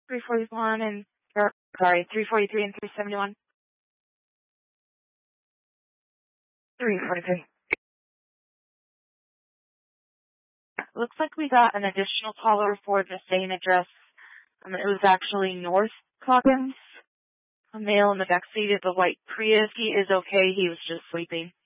341 and, or, sorry, 343 and 371. 343. Looks like we got an additional caller for the same address. It was actually North Calkins. A male in the backseat of the white Prius. He is okay. He was just sleeping.